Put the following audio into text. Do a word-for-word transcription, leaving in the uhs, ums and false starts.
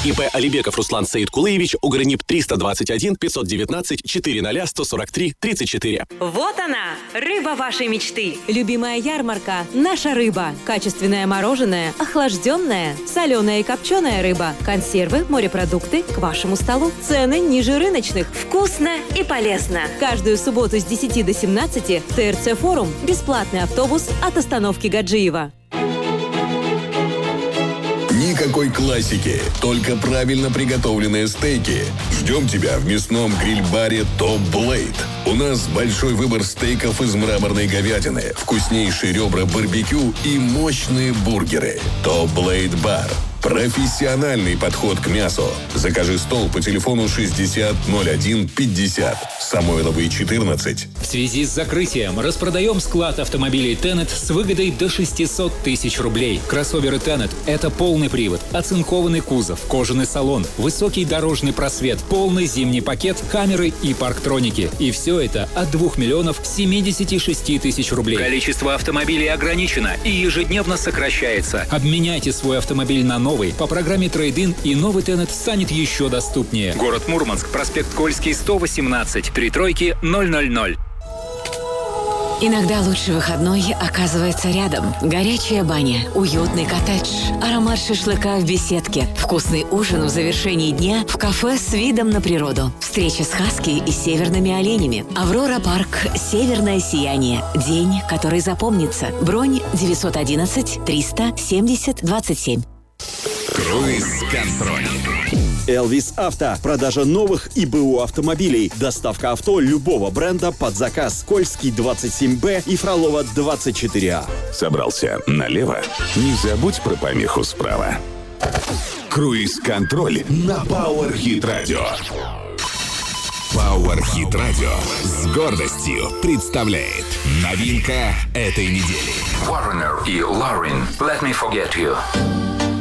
ИП Алибеков Руслан Саидкулыевич, Угранип триста двадцать один пятьсот девятнадцать четыреста сто сорок три тридцать четыре. Вот она, рыба вашей мечты. Любимая ярмарка – наша рыба. Качественное мороженое, охлажденное, соленая и копченая рыба, консервы, морепродукты к вашему столу. Цены ниже рыночных. Вкусно и полезно. Каждую субботу с десяти до семнадцати ТРЦ Форум. Бесплатный автобус от остановки Гаджиева. Никакой классики, только правильно приготовленные стейки. Ждем тебя в мясном гриль-баре Top Blade. У нас большой выбор стейков из мраморной говядины, вкуснейшие ребра барбекю и мощные бургеры. Top Blade Bar. Профессиональный подход к мясу. Закажи стол по телефону шестьдесят ноль один пятьдесят. Самойловый четырнадцать. В связи с закрытием распродаем склад автомобилей Tenet с выгодой до шестьсот тысяч рублей. Кроссоверы Tenet – это полный привод, оцинкованный кузов, кожаный салон, высокий дорожный просвет, полный зимний пакет, камеры и парктроники. И все это от двух миллионов семидесяти шести тысяч рублей. Количество автомобилей ограничено и ежедневно сокращается. Обменяйте свой автомобиль на новый по программе Трейд-ин, и новый Tenet станет еще доступнее. Город Мурманск, проспект Кольский, сто восемнадцать, три тройки ноль ноль ноль. Иногда лучший выходной оказывается рядом. Горячая баня, уютный коттедж, аромат шашлыка в беседке, вкусный ужин в завершении дня в кафе с видом на природу. Встреча с хаски и северными оленями. Аврора Парк. Северное сияние. День, который запомнится. Бронь девятьсот одиннадцать триста семьдесят двадцать семь. Круиз-контроль. Элвис Авто. Продажа новых и БУ автомобилей. Доставка авто любого бренда под заказ. Кольский двадцать семь Б и Фролова двадцать четыре А. Собрался налево? Не забудь про помеху справа. Круиз-контроль на Power Hit Radio. Power Hit Radio с гордостью представляет новинка этой недели. Warner и Lauren, Let Me Forget You.